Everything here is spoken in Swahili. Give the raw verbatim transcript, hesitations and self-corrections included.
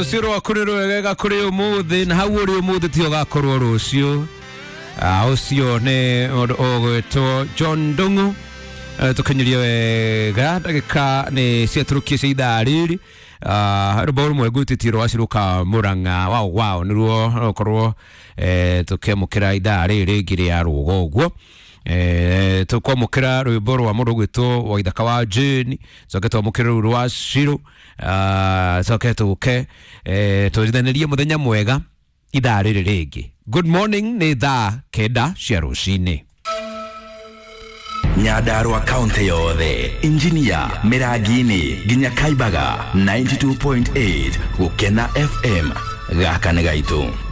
Rucio akuriro wega kuri umuthi na hau uri umuthi ti ugakorwo rucio. Ah ucio ne ogwetwo John Ndungu. Tukanyirie wega ndagika ni ciaturukie cia ithaa riri. Ah ruboro mwe gutitiro aciruka Muranga wow wow niruo okorwo eh tukemukira ithaa riri ngiri ya rugo guo. Eh tukwamukira rwiboro wa mundu gwitwo wa ithaka wa Jane zoketwa mukira rwa Shiro. Ah zoketu ke eh turithanerie muthenya mwega ithaa riri ringi. Good morning ni thaa kenda cia rucini. Nyandarua County yothe Engineer Miragini Ginya Kaibaga ninety-two point eight Gukena F M Gaka nĩ gaitũ.